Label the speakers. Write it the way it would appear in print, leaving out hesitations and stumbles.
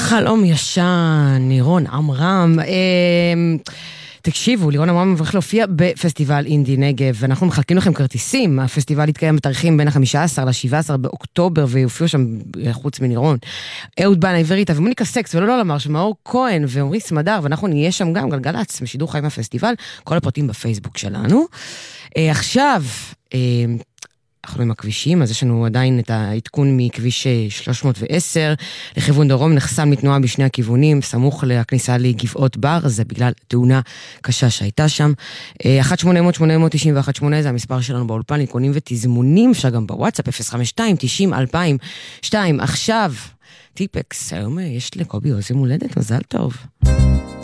Speaker 1: חלום ישן, לירון עמרם. תקשיבו, לירון עמרם מברך להופיע בפסטיבל אינדי נגב, ואנחנו מחלקים לכם כרטיסים. הפסטיבל יתקיים בתאריכים בין ה-15 ל-17 באוקטובר, ויופיעו שם חוץ מלירון אהוד בן, עברית, ומוניקה סקס, ולא למר, שמאור כהן ועמרי סמדר, ואנחנו נהיה שם גם גלגלץ, בשידור חי מהפסטיבל, כל הפרטים בפייסבוק שלנו. עכשיו, אנחנו עם הכבישים, אז יש לנו עדיין את העדכון מכביש 310, לכיוון דרום נחסם מתנועה בשני הכיוונים, סמוך לכניסה לגבעות בר, זה בגלל תאונה קשה שהייתה שם. 1-800-891-8 זה המספר שלנו באולפן, עדכונים ותזמונים, אפשר גם בוואטסאפ, 052-90-2002. עכשיו, טיפקס, היום יש לקובי עוז יום הולדת, מזל טוב.